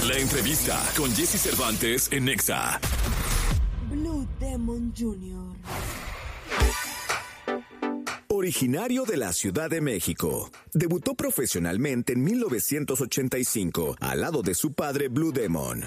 La entrevista con Jesse Cervantes en Nexa. Blue Demon Jr. Originario de la Ciudad de México, debutó profesionalmente en 1985 al lado de su padre Blue Demon.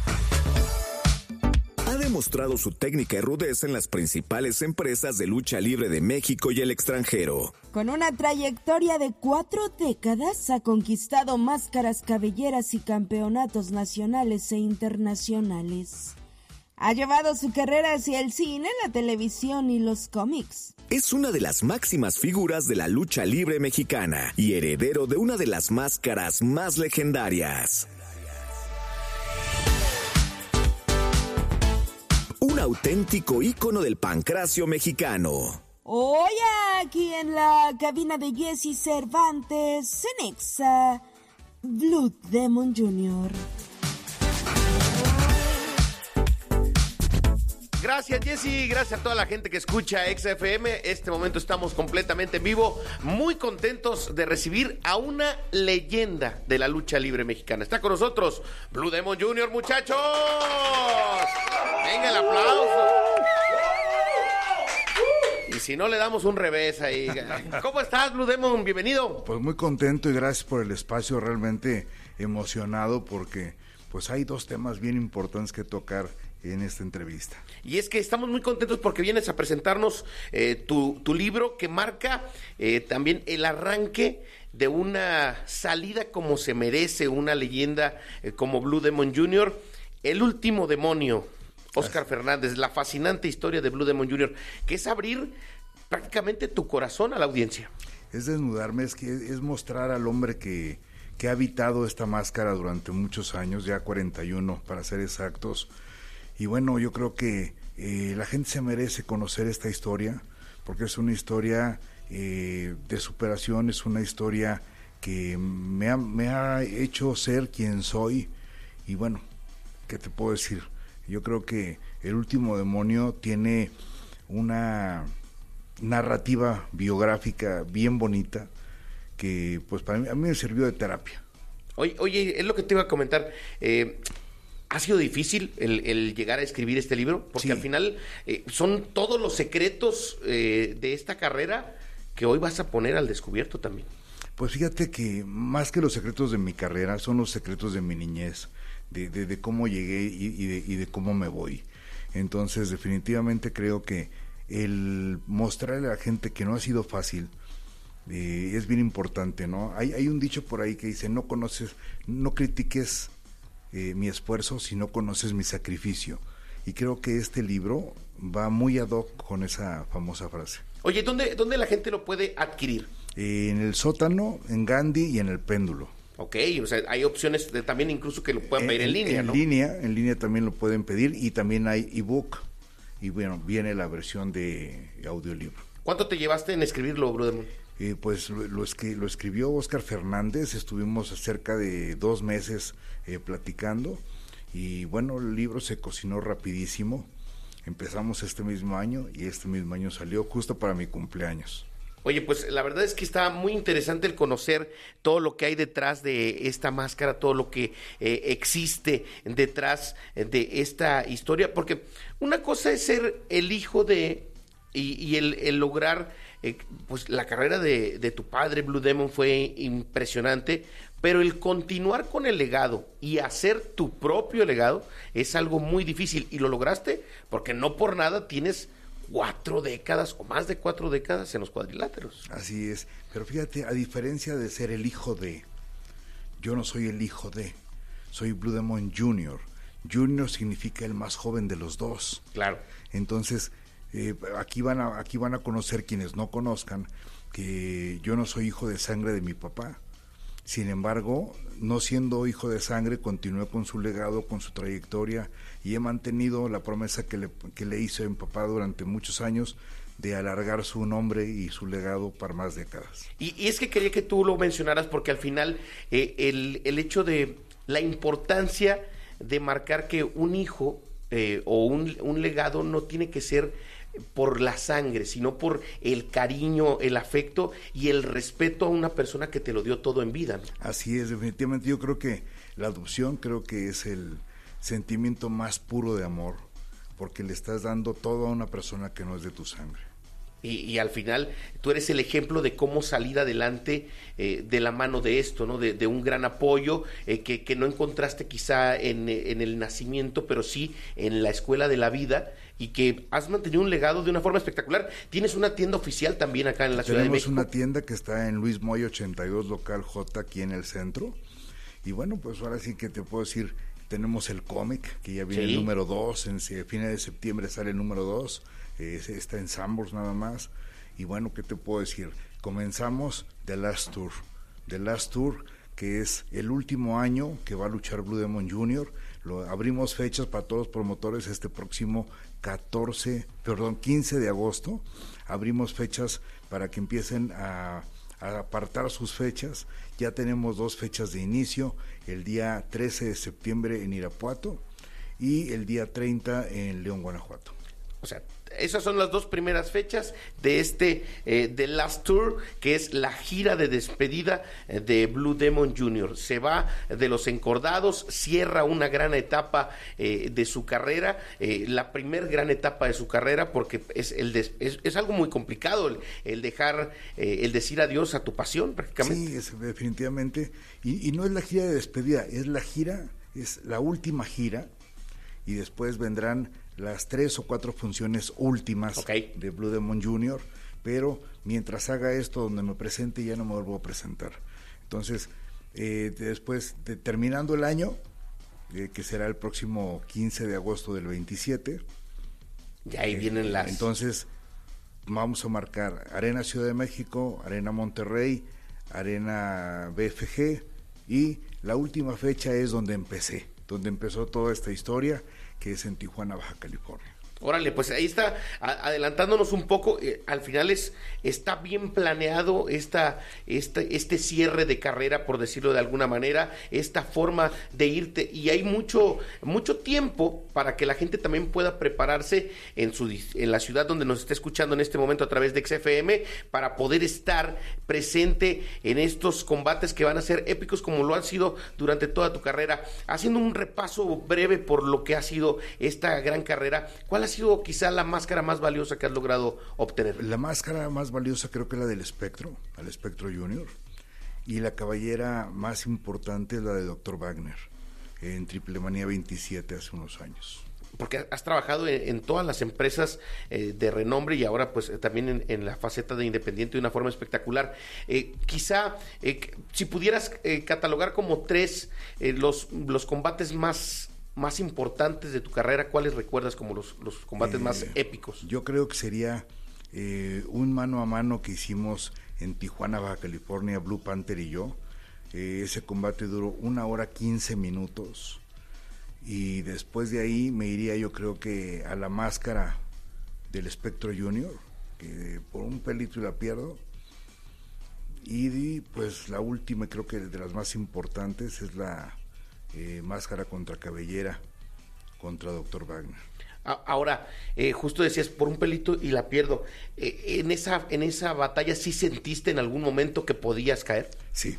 Ha demostrado su técnica y rudeza en las principales empresas de lucha libre de México y el extranjero. Con una trayectoria de 4 décadas, ha conquistado máscaras, cabelleras y campeonatos nacionales e internacionales. Ha llevado su carrera hacia el cine, la televisión y los cómics. Es una de las máximas figuras de la lucha libre mexicana y heredero de una de las máscaras más legendarias. Un auténtico ícono del pancracio mexicano. Hoy aquí en la cabina de Jesse Cervantes, en Nexa, Blue Demon Jr. Gracias, Jesse, gracias a toda la gente que escucha XFM. Este momento estamos completamente en vivo, muy contentos de recibir a una leyenda de la lucha libre mexicana. Está con nosotros Blue Demon Jr., muchachos. Venga el aplauso. Y si no, le damos un revés ahí. ¿Cómo estás, Blue Demon? Bienvenido. Pues muy contento y gracias por el espacio, realmente emocionado porque pues hay 2 temas bien importantes que tocar en esta entrevista. Y es que estamos muy contentos porque vienes a presentarnos tu libro que marca también el arranque de una salida como se merece, una leyenda como Blue Demon Jr., el último demonio, Óscar Fernández, la fascinante historia de Blue Demon Jr., que es abrir prácticamente tu corazón a la audiencia. Es desnudarme, es mostrar al hombre que ha habitado esta máscara durante muchos años, ya 41 para ser exactos. Y bueno, yo creo que la gente se merece conocer esta historia, porque es una historia de superación, es una historia que me ha hecho ser quien soy. Y bueno, ¿qué te puedo decir? Yo creo que El último demonio tiene una narrativa biográfica bien bonita, que pues para mí, a mí me sirvió de terapia. Oye, es lo que te iba a comentar. ¿Ha sido difícil el llegar a escribir este libro? Porque sí, al final son todos los secretos de esta carrera que hoy vas a poner al descubierto también. Pues fíjate que más que los secretos de mi carrera, son los secretos de mi niñez, de cómo llegué y de cómo me voy. Entonces, definitivamente creo que el mostrarle a la gente que no ha sido fácil es bien importante, ¿no? Hay un dicho por ahí que dice, no critiques mi esfuerzo si no conoces mi sacrificio. Y creo que este libro va muy ad hoc con esa famosa frase. Oye, ¿dónde la gente lo puede adquirir? En el Sótano, en Gandhi y en el Péndulo. Ok, o sea, hay opciones también incluso que lo puedan pedir en línea, ¿no? En línea también lo pueden pedir y también hay ebook y bueno, viene la versión de audiolibro. ¿Cuánto te llevaste en escribirlo, Blue Demon? Pues lo escribió Óscar Fernández, estuvimos cerca de 2 meses platicando y bueno, el libro se cocinó rapidísimo. Empezamos este mismo año y este mismo año salió justo para mi cumpleaños. Oye, pues la verdad es que está muy interesante el conocer todo lo que hay detrás de esta máscara, todo lo que existe detrás de esta historia, porque una cosa es ser el hijo de y el lograr, pues la carrera de tu padre, Blue Demon, fue impresionante, pero el continuar con el legado y hacer tu propio legado es algo muy difícil, y lo lograste porque no por nada tienes 4 décadas o más de 4 décadas en los cuadriláteros. Así es, pero fíjate, a diferencia de ser el hijo de, yo no soy el hijo de, soy Blue Demon Jr. Junior significa el más joven de los 2. Claro. Entonces, aquí van a conocer quienes no conozcan que yo no soy hijo de sangre de mi papá. Sin embargo, no siendo hijo de sangre, continué con su legado, con su trayectoria, y he mantenido la promesa que le hice a mi papá durante muchos años de alargar su nombre y su legado para más décadas. Y es que quería que tú lo mencionaras porque al final el hecho de la importancia de marcar que un hijo o un legado no tiene que ser por la sangre, sino por el cariño, el afecto y el respeto a una persona que te lo dio todo en vida, ¿no? Así es, definitivamente yo creo que la adopción creo que es el sentimiento más puro de amor, porque le estás dando todo a una persona que no es de tu sangre. Y al final tú eres el ejemplo de cómo salir adelante de la mano de esto, ¿no? De un gran apoyo que no encontraste quizá en el nacimiento, pero sí en la escuela de la vida, y que has mantenido un legado de una forma espectacular. Tienes una tienda oficial también acá en la Ciudad de México. Tenemos una tienda que está en Luis Moya 82, local J, aquí en el centro. Y bueno, pues ahora sí que te puedo decir, tenemos el cómic, que ya viene el número 2, en fines de septiembre sale el número 2. Está en Sanborns nada más. Y bueno, ¿qué te puedo decir? Comenzamos The Last Tour, que es el último año que va a luchar Blue Demon Jr. Abrimos fechas para todos los promotores este próximo 15 de agosto. Abrimos fechas para que empiecen a apartar sus fechas. Ya tenemos 2 fechas de inicio, el día 13 de septiembre en Irapuato y el día 30 en León, Guanajuato. O sea, esas son las 2 primeras fechas de The Last Tour, que es la gira de despedida de Blue Demon Jr. Se va de los encordados, cierra una gran etapa de su carrera, la primer gran etapa de su carrera, porque es algo muy complicado el dejar, el decir adiós a tu pasión prácticamente. Sí, definitivamente, y no es la gira de despedida, es la última gira, y después vendrán las 3 o 4 funciones últimas de Blue Demon Jr., pero mientras haga esto, donde me presente, ya no me vuelvo a presentar. Entonces, después, terminando el año, que será el próximo 15 de agosto del 27. Ya ahí vienen las... Entonces, vamos a marcar Arena Ciudad de México, Arena Monterrey, Arena BFG, y la última fecha es donde empezó toda esta historia, que es en Tijuana, Baja California. Órale, pues ahí está, adelantándonos un poco, al final está bien planeado este cierre de carrera, por decirlo de alguna manera, esta forma de irte, y hay mucho tiempo para que la gente también pueda prepararse en la ciudad donde nos está escuchando en este momento a través de XFM, para poder estar presente en estos combates que van a ser épicos como lo han sido durante toda tu carrera. Haciendo un repaso breve por lo que ha sido esta gran carrera, ¿cuál ha sido quizá la máscara más valiosa que has logrado obtener? La máscara más valiosa creo que es la del Espectro, al Espectro Junior, y la cabellera más importante es la de Dr. Wagner, en Triple Manía 27 hace unos años. Porque has trabajado en todas las empresas de renombre, y ahora pues también en la faceta de independiente de una forma espectacular. Quizá si pudieras catalogar como 3 los combates más importantes de tu carrera, ¿cuáles recuerdas como los combates más épicos? Yo creo que sería un mano a mano que hicimos en Tijuana, Baja California, Blue Panther y yo. Ese combate duró 1 hora 15 minutos, y después de ahí me iría, yo creo que a la máscara del Espectro Junior, que por un pelito y la pierdo. Y pues la última, creo que de las más importantes, es la máscara contra cabellera contra Dr. Wagner. Ahora, justo decías, por un pelito y la pierdo. ¿En esa batalla sí sentiste en algún momento que podías caer? Sí.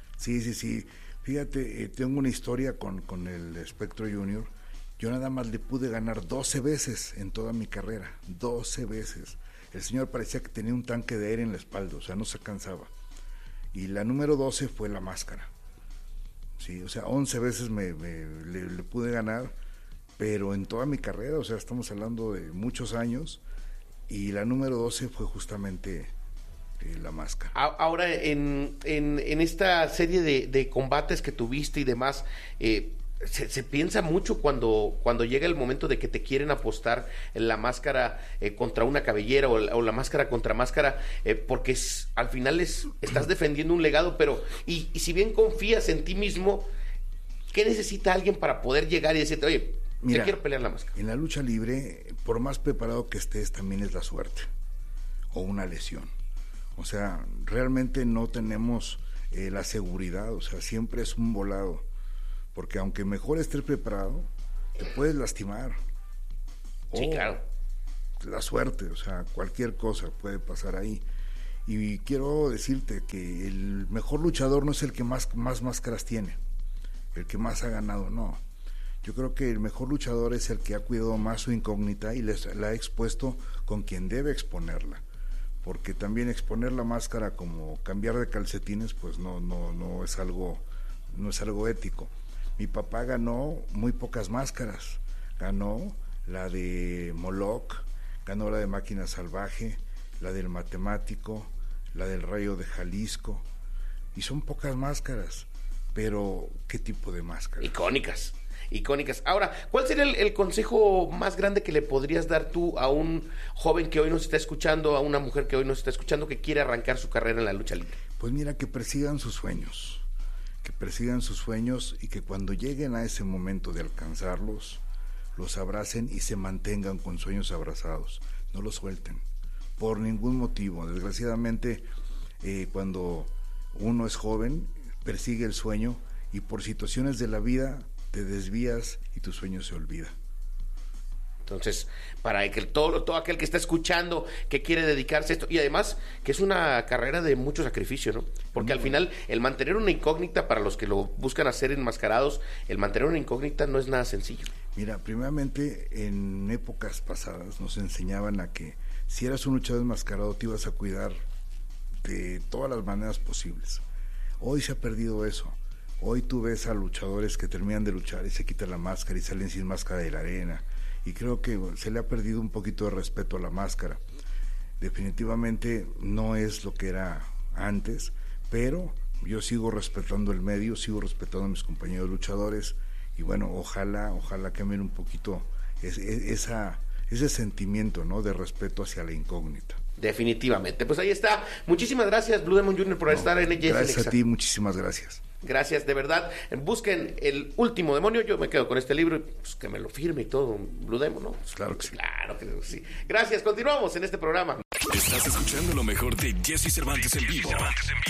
Fíjate, tengo una historia con el Espectro Junior. Yo nada más le pude ganar 12 veces en toda mi carrera, 12 veces. El señor parecía que tenía un tanque de aire en la espalda, o sea, no se cansaba. Y la número 12 fue la máscara. Sí, o sea, 11 veces le pude ganar, pero en toda mi carrera, o sea, estamos hablando de muchos años, y la número 12 fue justamente la máscara. Ahora, en esta serie de combates que tuviste y demás, se piensa mucho cuando llega el momento de que te quieren apostar la máscara contra una cabellera o la máscara contra máscara, porque al final estás defendiendo un legado, pero y si bien confías en ti mismo, ¿qué necesita alguien para poder llegar y decirte, oye, mira, yo quiero pelear la máscara? En la lucha libre, por más preparado que estés, también es la suerte o una lesión. O sea, realmente no tenemos la seguridad, o sea, siempre es un volado. Porque aunque mejor estés preparado, te puedes lastimar. Sí, claro. la suerte, o sea, cualquier cosa puede pasar ahí. Y quiero decirte que el mejor luchador no es el que más máscaras tiene, el que más ha ganado, no. Yo creo que el mejor luchador es el que ha cuidado más su incógnita y la ha expuesto con quien debe exponerla. Porque también exponer la máscara como cambiar de calcetines, pues no es algo ético. Mi papá ganó muy pocas máscaras. Ganó la de Moloch, ganó la de Máquina Salvaje, la del Matemático, la del Rayo de Jalisco. Y son pocas máscaras, pero ¿qué tipo de máscaras? Icónicas. Ahora, ¿cuál sería el consejo más grande que le podrías dar tú a un joven que hoy nos está escuchando, a una mujer que hoy nos está escuchando, que quiere arrancar su carrera en la lucha libre? Pues mira, que persigan sus sueños y que cuando lleguen a ese momento de alcanzarlos, los abracen y se mantengan con sueños abrazados, no los suelten, por ningún motivo. Desgraciadamente, cuando uno es joven, persigue el sueño y por situaciones de la vida te desvías y tu sueño se olvida. Entonces, para que todo aquel que está escuchando, que quiere dedicarse a esto, y además que es una carrera de mucho sacrificio, ¿no? Porque al final, el mantener una incógnita, para los que lo buscan hacer enmascarados, el mantener una incógnita no es nada sencillo. Mira, primeramente, en épocas pasadas nos enseñaban a que si eras un luchador enmascarado te ibas a cuidar de todas las maneras posibles. Hoy se ha perdido eso. Hoy tú ves a luchadores que terminan de luchar y se quitan la máscara y salen sin máscara de la arena. Y creo que se le ha perdido un poquito de respeto a la máscara. Definitivamente no es lo que era antes, pero yo sigo respetando el medio, sigo respetando a mis compañeros luchadores y bueno, ojalá cambien un poquito ese sentimiento, ¿no?, de respeto hacia la incógnita. Definitivamente. Pues ahí está. Muchísimas gracias, Blue Demon Jr., por estar en Jesse Gracias Nexa. a ti, muchísimas gracias. Gracias, de verdad. Busquen El Último Demonio. Yo me quedo con este libro y pues, que me lo firme y todo, Blue Demon, ¿no? Pues, claro que sí. Claro que sí. Gracias, continuamos en este programa. Estás escuchando lo mejor de Jesse Cervantes en vivo.